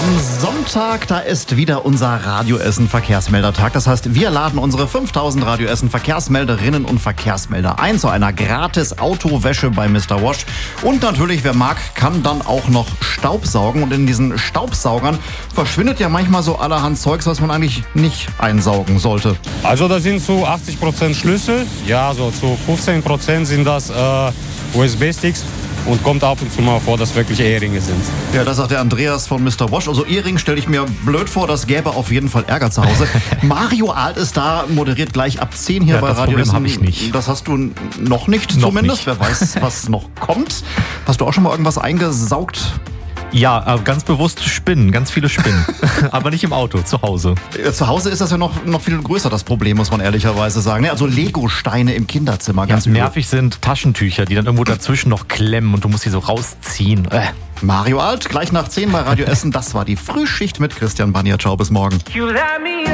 Am Sonntag, da ist wieder unser Radio Essen Verkehrsmeldertag. Das heißt, wir laden unsere 5000 Radio Essen Verkehrsmelderinnen und Verkehrsmelder ein zu einer gratis Autowäsche bei Mr. Wash. Und natürlich, wer mag, kann dann auch noch Staubsaugen. Und in diesen Staubsaugern verschwindet ja manchmal so allerhand Zeugs, was man eigentlich nicht einsaugen sollte. Also das sind zu 80% Schlüssel, ja, so zu 15% sind das USB-Sticks. Und kommt ab und zu mal vor, dass wirklich Eheringe sind. Ja, das sagt der Andreas von Mr. Wash. Also Ehering stelle ich mir blöd vor, das gäbe auf jeden Fall Ärger zu Hause. Mario Alt ist da, moderiert gleich ab 10 hier bei Radio Essen. Das habe ich nicht. Das hast du noch nicht zumindest. Wer weiß, was noch kommt. Hast du auch schon mal irgendwas eingesaugt? Ja, ganz bewusst Spinnen, ganz viele Spinnen. Aber nicht im Auto, zu Hause. Zu Hause ist das ja noch viel größer, das Problem, muss man ehrlicherweise sagen. Also Lego-Steine im Kinderzimmer, ganz nervig sind Taschentücher, die dann irgendwo dazwischen noch klemmen und du musst die so rausziehen. Mario Alt, gleich nach 10 bei Radio Essen. Das war die Frühschicht mit Christian Banier. Ciao, bis morgen.